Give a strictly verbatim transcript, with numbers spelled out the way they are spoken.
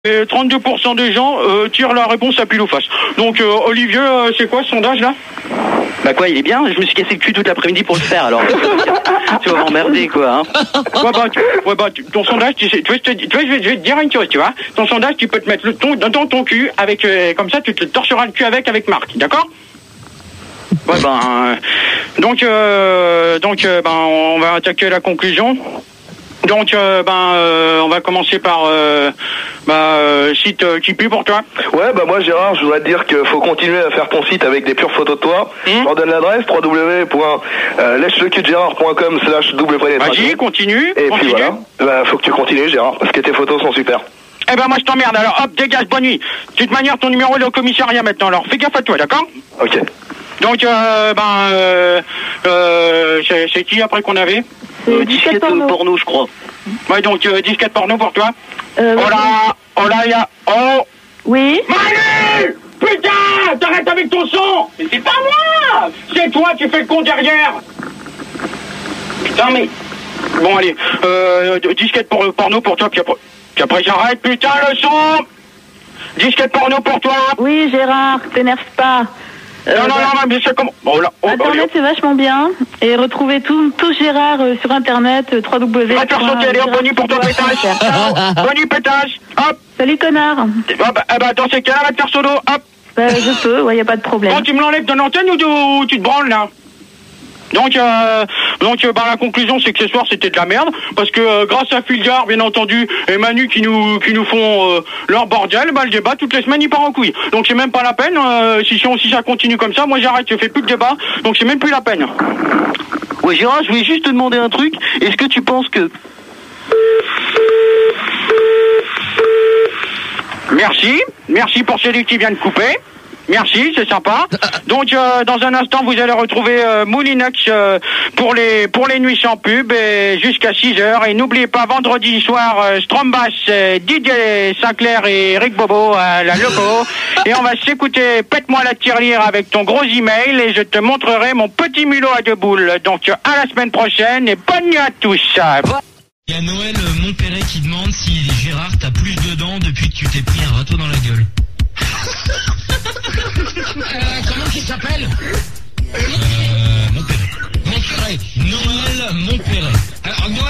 Et trente-deux pour cent des gens euh, tirent la réponse à pile ou face. Donc euh, Olivier, euh, c'est quoi ce sondage là? Bah quoi, il est bien, je me suis cassé le cul toute l'après-midi pour le faire, alors tu vas m'emmerder quoi, hein. Ouais bah, tu, ouais, bah tu, ton sondage, tu sais, tu vois, je, te, tu vois je, vais, je vais te dire une chose, tu vois. Ton sondage, tu peux te mettre le ton, dans ton cul, avec, euh, comme ça tu te torcheras le cul avec, avec Marc, d'accord? Ouais ben, euh, donc, euh, donc euh, ben, on va attaquer la conclusion. Donc, euh, ben, euh, on va commencer par euh, bah, euh, site euh, qui pue pour toi. Ouais, bah moi Gérard, je voudrais te dire qu'il faut continuer à faire ton site avec des pures photos de toi. Mmh. Je leur donne l'adresse w w w point lèche le cul de gérard point com slash double pénétration. Vas-y, continue. Et continue. puis voilà, bah, faut que tu continues Gérard, parce que tes photos sont super. Eh ben moi je t'emmerde, alors hop, dégage, bonne nuit. De toute manière, ton numéro est au commissariat maintenant, alors fais gaffe à toi, d'accord? Ok. Donc, euh, ben, euh, euh, c'est, c'est qui après qu'on avait? euh, Disquette porno. porno, je crois. Ouais, donc euh, disquette porno pour toi. Euh, oh là, oh là, il y a... Oh. Oui. Manu! Putain, t'arrêtes avec ton son. Mais c'est pas moi. C'est toi, tu fais le con derrière. Putain, mais... Bon, allez, euh, disquette pour, porno pour toi, puis après, puis après j'arrête, putain, le son. Disquette porno pour toi. Oui, Gérard, t'énerve pas. Euh, non, non, non, mais c'est comment? Bon, là, oh, Internet, c'est vachement bien. Et retrouvez tout, tout Gérard euh, sur Internet, euh, w w w. Va te faire sauter, allez, hop, bonne nuit pour ton pétage. Bonne nuit, pétage. Hop. Salut, connard. Ah bah, ah bah, dans ces cas-là, va te faire solo, hop. Bah, je peux, ouais, y a pas de problème. Bon, tu me l'enlèves de l'antenne ou, de, ou tu te branles, là? Donc, euh, donc euh, bah, la conclusion, c'est que ce soir, c'était de la merde. Parce que euh, grâce à Fulgar, bien entendu, et Manu qui nous qui nous font euh, leur bordel, bah, le débat, toutes les semaines, il part en couille. Donc, c'est même pas la peine. Euh, si, si ça continue comme ça, moi, j'arrête, je fais plus de débat. Donc, c'est même plus la peine. Ouais, Gérard, je voulais juste te demander un truc. Est-ce que tu penses que... Merci. Merci pour celui qui vient de couper. Merci, c'est sympa. Donc, euh, dans un instant, vous allez retrouver euh, Moulinex euh, pour les pour les nuits sans pub et jusqu'à six heures. Et n'oubliez pas, vendredi soir, euh, Strombass, euh, Didier Sinclair et Eric Bobo à la loco. Et on va s'écouter Pète-moi la tirelire avec ton gros email et je te montrerai mon petit mulot à deux boules. Donc, à la semaine prochaine et bonne nuit à tous. Il y a Noël euh, Montpéret qui demande si Gérard t'as plus de dents depuis que tu t'es pris un râteau dans la gueule. Euh, comment il s'appelle? Euh, Montpéret. Montpéret. Noël Montpéret. Alors, Noël